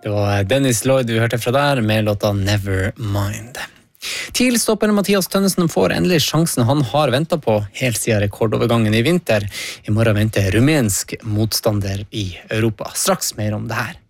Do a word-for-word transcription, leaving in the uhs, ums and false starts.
Det var Dennis Lloyd vi hørte fra der med låta Nevermind. Tilstopper Mathias Tønnesen får endelig sjansen han har ventet på helt siden rekordovergangen i vinter. I morgen venter rumensk motstander i Europa. Straks mer om det her.